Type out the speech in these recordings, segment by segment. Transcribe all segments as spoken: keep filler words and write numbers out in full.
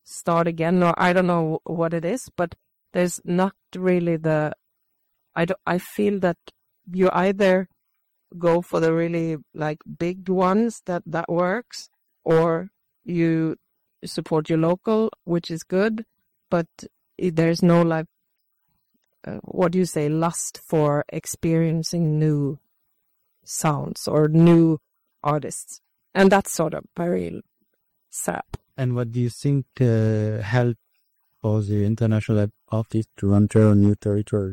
start again, or I don't know what it is, but there's not really the, I don't, I feel that you either go for the really like big ones that, that works, or you support your local, which is good, but there's no like, uh, what do you say, lust for experiencing new sounds or new artists. And that's sort of very sad. And what do you think uh, helped for the international artists to enter a new territory?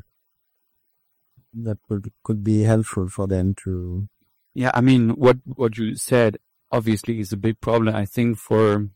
That would, could be helpful for them to... Yeah, I mean, what, what you said obviously is a big problem. I think for,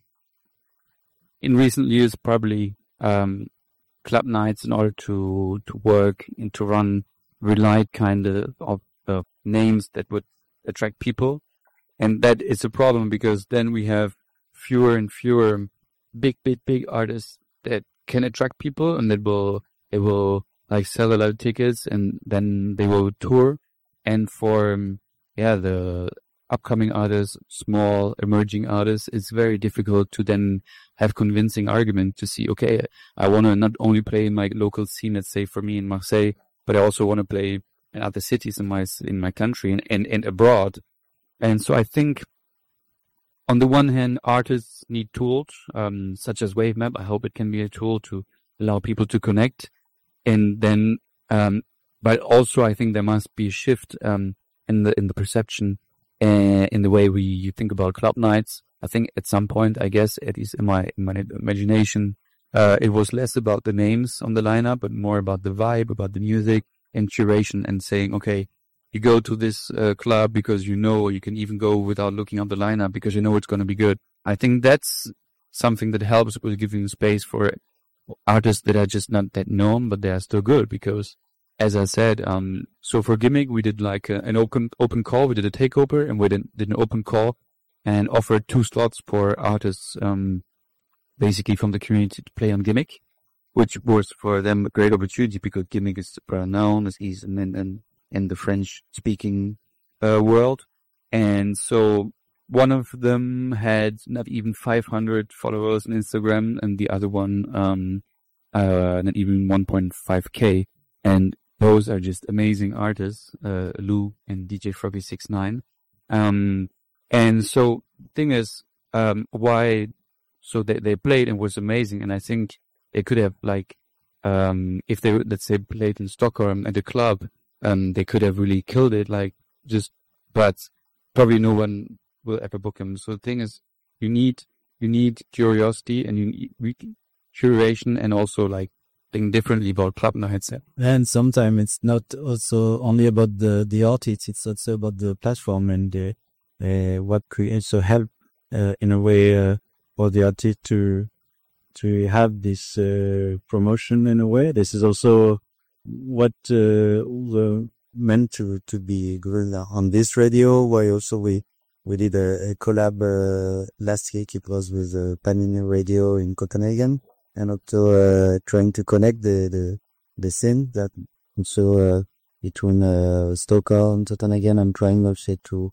in recent years, probably um, club nights in order to, to work and to run relied kind of of uh, names that would attract people. And that is a problem because then we have fewer and fewer big, big, big artists that can attract people and that will, they will like sell a lot of tickets and then they will tour. And for, um, yeah, the upcoming artists, small emerging artists, it's very difficult to then have convincing argument to see, okay, I want to not only play in my local scene, let's say for me in Marseille, but I also want to play in other cities in my, in my country and, and, and abroad. And so I think on the one hand, artists need tools, um, such as Wavemap. I hope it can be a tool to allow people to connect. And then, um, but also I think there must be a shift, um, in the, in the perception, uh, in the way we think about club nights. I think at some point, I guess, at least in my, in my imagination, uh, it was less about the names on the lineup, but more about the vibe, about the music and curation and saying, okay, you go to this uh, club because you know, or you can even go without looking at the lineup because you know it's going to be good. I think that's something that helps with giving space for artists that are just not that known, but they are still good because, as I said, um, so for Gimmick, we did like a, an open open call. We did a takeover and we did, did an open call and offered two slots for artists, um, basically from the community to play on Gimmick, which was for them a great opportunity because Gimmick is super known as he's and and in the French-speaking uh, world. And so one of them had not even five hundred followers on Instagram, and the other one um, uh, not even one point five K. And those are just amazing artists, uh, Lou and D J Froggy six nine. Um, and so the thing is, um, why, so they, they played and was amazing. And I think they could have like, um, if they, let's say, played in Stockholm at a club, Um, they could have really killed it, like just, but probably no one will ever book him. So the thing is, you need, you need curiosity and you need curation and also like think differently about club nights. And sometimes it's not also only about the, the artists, it's also about the platform and the, uh, what creates so help, uh, in a way, uh, for the artist to, to have this, uh, promotion in a way. This is also what uh, uh, meant to to be good on this radio. Why also we we did a, a collab uh, last week. It was with uh, Panini Radio in Copenhagen, and also uh, trying to connect the the the scene that also uh, between uh, Stockholm and Copenhagen. I'm trying also to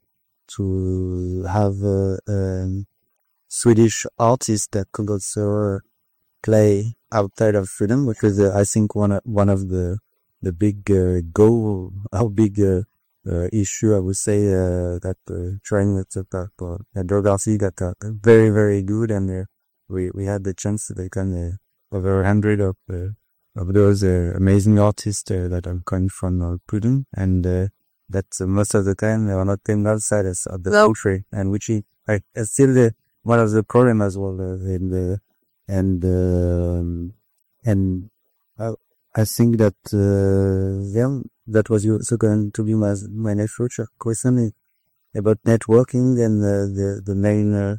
to have uh, um, Swedish artists that could also play outside of Sweden, which is uh, I think one of, one of the the big uh, goal, how big uh, uh, issue I would say uh, that uh, trying with uh, uh, Drogarcy that are very very good, and uh, we we had the chance to become uh, over a hundred of uh, of those uh, amazing artists uh, that are coming from uh, Sweden, and uh, that uh, most of the time they are not playing outside of the no. country, and which is like, still uh, one of the problems as well uh, in the and um, and I, I think that uh, yeah, that was also going to be my my next future question about networking and uh, the the main uh,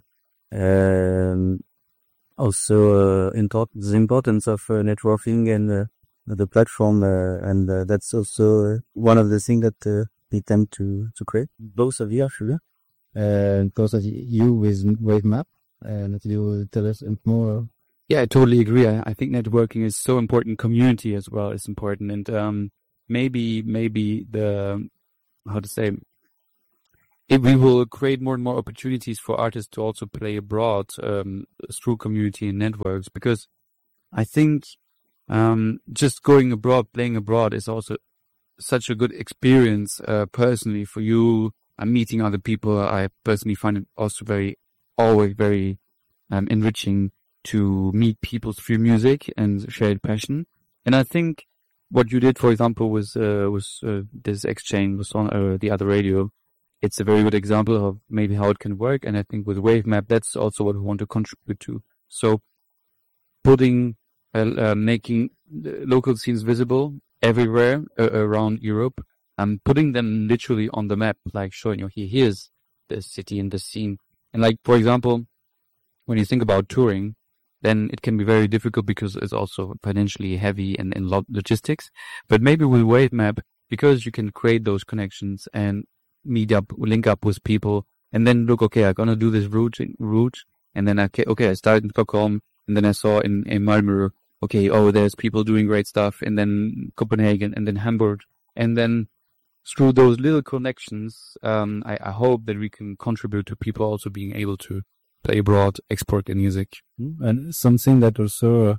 um, also uh, important the importance of uh, networking and uh, the platform uh, and uh, that's also one of the things that uh, we tend to to create. Both of you actually, uh, both of you with Wavemap, and you will tell us more. Yeah, I totally agree. I, I think networking is so important. Community as well is important. And um, maybe maybe the, how to say, it, we will create more and more opportunities for artists to also play abroad um, through community and networks. Because I think um, just going abroad, playing abroad is also such a good experience uh, personally for you. I'm meeting other people. I personally find it also very, always very um, enriching to meet people through music and shared passion. And I think what you did, for example, was uh, was uh, this exchange was on uh, the other radio. It's a very good example of maybe how it can work. And I think with WaveMap, that's also what we want to contribute to. So putting, uh, uh, making the local scenes visible everywhere uh, around Europe, and putting them literally on the map, like showing you, here, here's the city and the scene. And like, for example, when you think about touring, then it can be very difficult because it's also financially heavy and in logistics. But maybe with WaveMap, because you can create those connections and meet up, link up with people, and then look, okay, I'm gonna do this route, route, and then okay, okay, I started in Stockholm, and then I saw in, in Malmö, okay, oh, there's people doing great stuff, and then Copenhagen, and then Hamburg, and then through those little connections, um, I, I hope that we can contribute to people also being able to play abroad, export their music. And something that also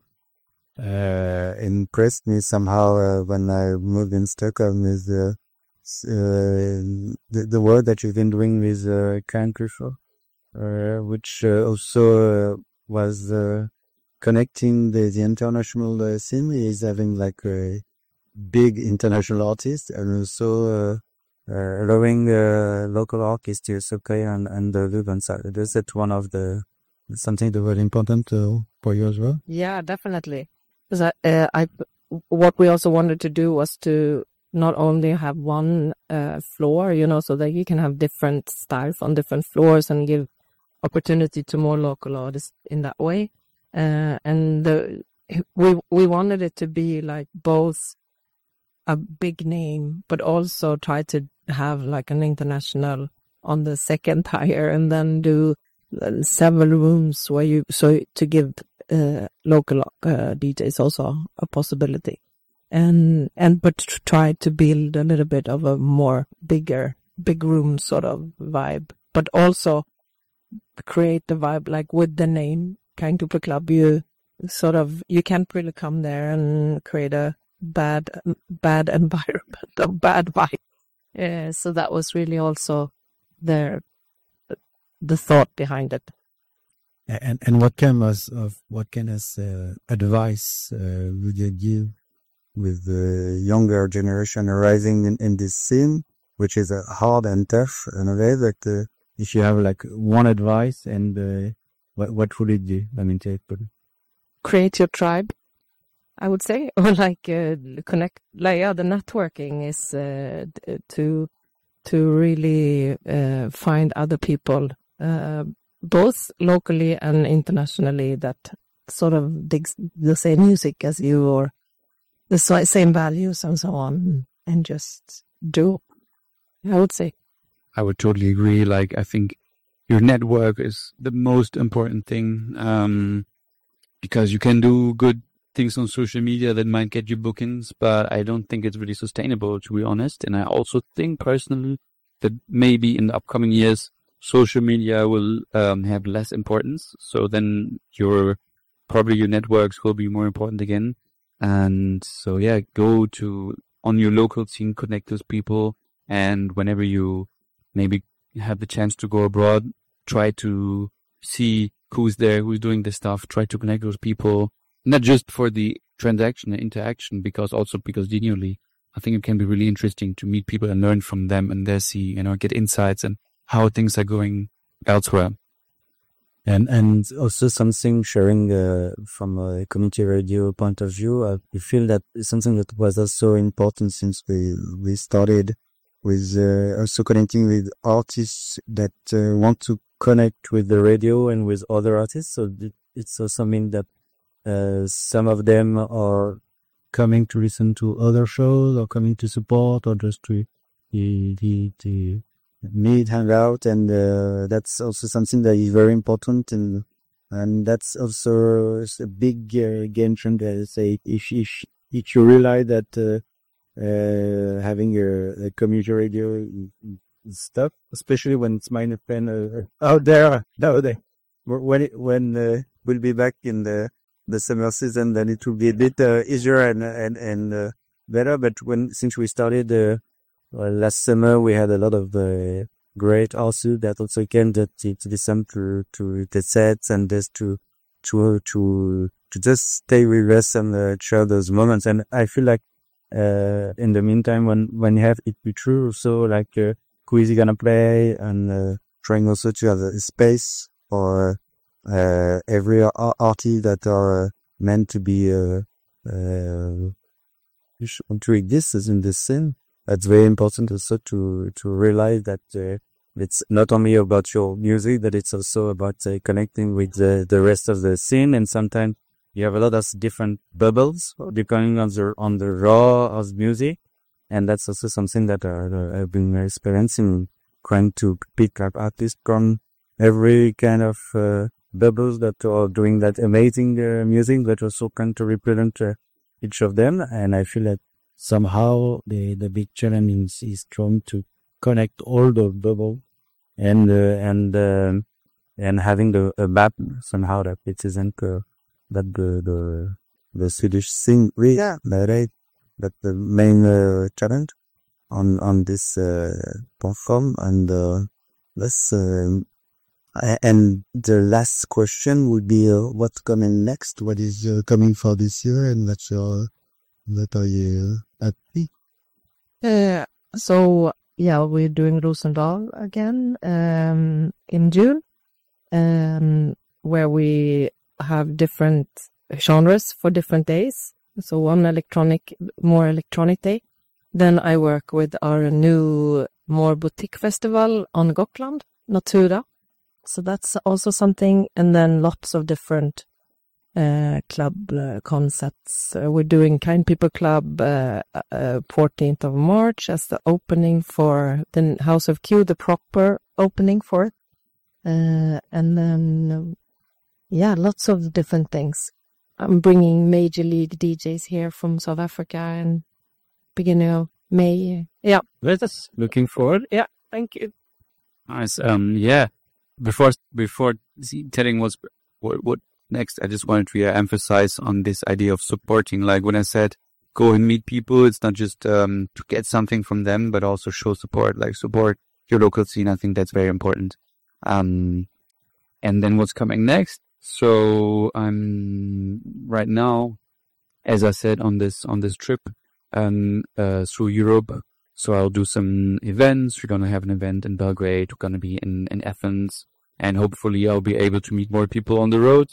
uh, impressed me somehow uh, when I moved in Stockholm is uh, uh, the, the work that you've been doing with uh, Country Show, uh, which uh, also uh, was uh, connecting the, the international uh, scene. Is having like a big international artist and also uh, uh, allowing uh, local artists to also play and, and uh, live on side. Is that one of the something that was important uh, for you as well? Yeah, definitely. Because I, uh, I, what we also wanted to do was to not only have one uh, floor, you know, so that you can have different styles on different floors and give opportunity to more local artists in that way. Uh, and the, we we wanted it to be like both a big name, but also try to have like an international on the second tier, and then do uh, several rooms where you so to give uh, local uh, D Js also a possibility. And, and, but try to build a little bit of a more bigger, big room sort of vibe, but also create the vibe like with the name, Kaintuple Club, you sort of, you can't really come there and create a bad, bad environment, a bad vibe. Yeah, so that was really also the, the thought behind it. And, and what kind of, of what kind of uh, advice uh, would you give with the younger generation arising in, in this scene, which is uh, hard and tough in a way? That uh, if you have like one advice, and uh, what what would it be? I mean, take but create your tribe, I would say, or like uh, connect. Like yeah, the networking is uh, to to really uh, find other people, uh, both locally and internationally, that sort of digs the same music as you, or the same values and so on, and just do, I would say. I would totally agree. Like, I think your network is the most important thing, um, because you can do good things on social media that might get you bookings, but I don't think it's really sustainable, to be honest. And I also think personally that maybe in the upcoming years, social media will um, have less importance. So then your, probably your networks will be more important again. And so, yeah, go to on your local scene, connect with people. And whenever you maybe have the chance to go abroad, try to see who's there, who's doing this stuff, try to connect with people, not just for the transaction and interaction, because also because genuinely, I think it can be really interesting to meet people and learn from them and their see, you know, get insights and how things are going elsewhere. And and also something sharing uh, from a community radio point of view, uh, I feel that it's something that was also important since we we started with uh, also connecting with artists that uh, want to connect with the radio and with other artists. So it's also mean that uh, some of them are coming to listen to other shows, or coming to support, or just to to, to, to meet, hang out, and uh, that's also something that is very important, and and that's also a big uh, game changer. Say if if if you realize that uh, uh, having a, a community radio stuff, especially when it's minor pen uh, out there nowadays. When it, when uh, we'll be back in the the summer season, then it will be a bit uh, easier and and and uh, better. But when since we started uh, well, last summer, we had a lot of uh, great authors that also came to to listen to to the sets and just to to to to just stay with us and uh, share those moments. And I feel like uh in the meantime, when when you have It Be True, so like uh, who is he gonna play, and uh, trying also to have a space for uh every ar- artist that are uh, meant to be uh, uh to exist in this scene. That's very important also to to realize that uh, it's not only about your music, but it's also about uh, connecting with the, the rest of the scene. And sometimes you have a lot of different bubbles depending on the on the raw of music, and that's also something that I, I've been experiencing, trying to pick up artists from every kind of uh, bubbles that are doing that amazing uh, music, but also trying to represent uh, each of them. And I feel that somehow the the big challenge is, is trying to connect all the bubbles and uh, and uh, and having the a map somehow that it isn't uh, that the the the Swedish thing. Yeah, right. That's the main uh, challenge on on this uh, platform. And uh, let's uh, and the last question would be uh, what's coming next? What is uh, coming for this year, and what's your what are you happy? Uh, so yeah, we're doing Rosendal again um, in June, um, where we have different genres for different days. So one electronic, more electronic day. Then I work with our new more boutique festival on Gotland, Natura. So that's also something. And then lots of different uh, club uh, concepts. Uh, we're doing Kind People Club uh, uh, fourteenth of March as the opening for the House of Q, the proper opening for it. Uh, and then, yeah, lots of different things. I'm bringing major league D Js here from South Africa and beginning of May. Yeah. Let's looking forward. Yeah. Thank you. Nice. Um. Yeah. Before before telling what's what what next, I just wanted to yeah, emphasize on this idea of supporting. Like when I said, go and meet people. It's not just um to get something from them, but also show support. Like support your local scene. I think that's very important. Um. And then what's coming next? So I'm right now, as I said, on this on this trip um, uh, through Europe. So I'll do some events. We're gonna have an event in Belgrade. We're gonna be in, in Athens, and hopefully I'll be able to meet more people on the road.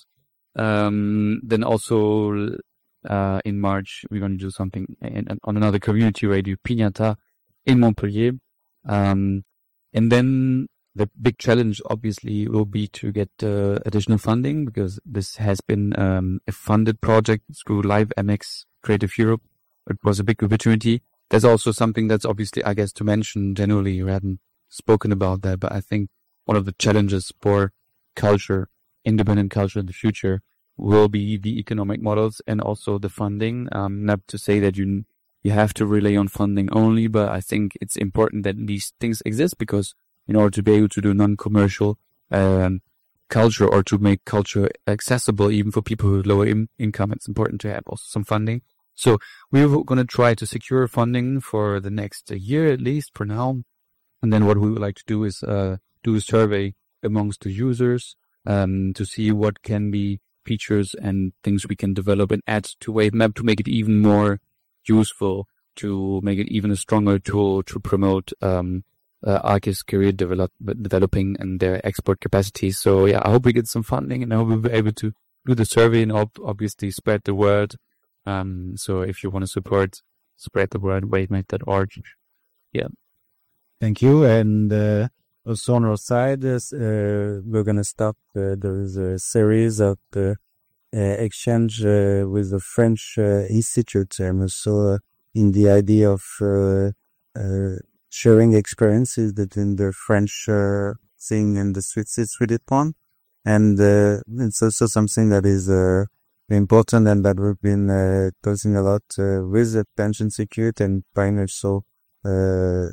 Um, then also uh, in March we're gonna do something in, on another community radio, Piñata, in Montpellier, um, and then. The big challenge, obviously, will be to get uh, additional funding, because this has been um, a funded project through Live M X Creative Europe. It was a big opportunity. There's also something that's obviously, I guess, to mention generally. You hadn't spoken about that, but I think one of the challenges for culture, independent culture in the future, will be the economic models and also the funding. Um, not to say that you you have to rely on funding only, but I think it's important that these things exist, because in order to be able to do non-commercial um, culture, or to make culture accessible even for people with lower in- income, it's important to have also some funding. So we're going to try to secure funding for the next year, at least for now. And then what we would like to do is uh, do a survey amongst the users um, to see what can be features and things we can develop and add to Wavemap to make it even more useful, to make it even a stronger tool to promote um, Uh, artists' career develop, developing and their export capacities. So yeah, I hope we get some funding, and I hope we'll be able to do the survey and ob- obviously spread the word. Um, so if you want to support, spread the word, wavemap dot org. Yeah. Thank you. And uh, also on our side, uh, we're going to start, uh, there's a series of uh, uh, exchange uh, with the French uh, Institute, um, also uh, in the idea of uh, uh, sharing experiences between the French uh, thing and the Swiss Swedish one. And uh, it's also something that is uh, important, and that we've been uh, talking a lot uh, with the pension security, and trying also uh,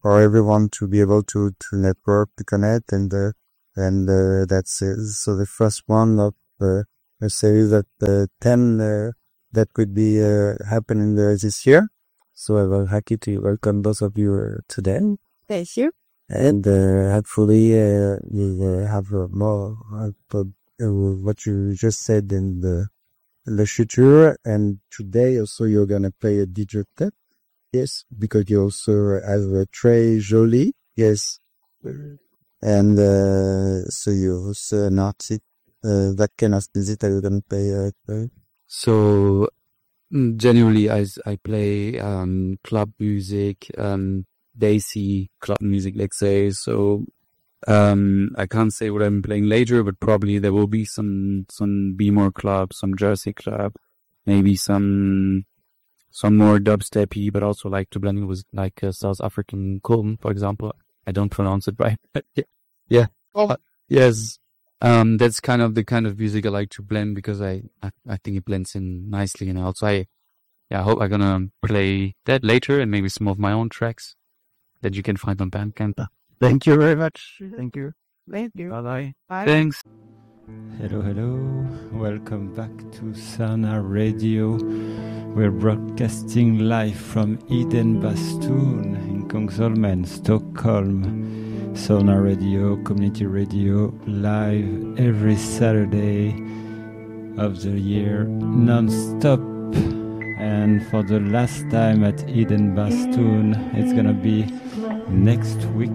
for everyone to be able to, to network, to connect, and, uh, and, uh, that's it. So the first one of, uh, a series of, uh, ten, uh, that could be, uh, happening uh, this year. So I'm very happy to welcome both of you uh, today. Thank you. And, uh, hopefully, uh, we'll uh, have uh, more, uh, uh, what you just said in the, the future. And today also you're going to play a D J tape. Yes, because you also have a Trey Jolie. Yes. And, uh, so you're also an artist. Uh, that kind of music are you going to play, uh, play? So, generally, I, I play, um, club music, um, Daisy club music, let's say. So, um, I can't say what I'm playing later, but probably there will be some, some B-more club, some Jersey club, maybe some, some more dubsteppy, but also like to blend with like a South African Kulm, for example. I don't pronounce it right. yeah. yeah. Oh. Uh, yes. Um, that's kind of the kind of music I like to blend because I, I, I think it blends in nicely. And also I, yeah, I hope I'm gonna play that later and maybe some of my own tracks that you can find on Bandcamp. Thank you very much. Thank you. Thank you. Bye-bye. Bye. Thanks. Hello, hello. Welcome back to Sonar Radio. We're broadcasting live from Eden Bastun in Kungsholmen, Stockholm. Sonar Radio, community radio, live every Saturday of the year, non-stop. And for the last time at Eden Bastun, it's gonna be next week.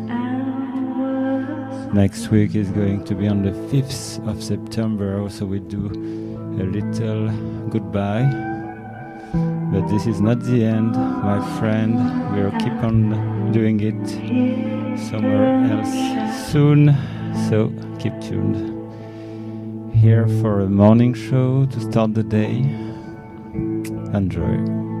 Next week is going to be on the fifth of September. Also, we do a little goodbye. But this is not the end, my friend. We'll keep on doing it somewhere else soon. So keep tuned. Here for a morning show to start the day. Enjoy.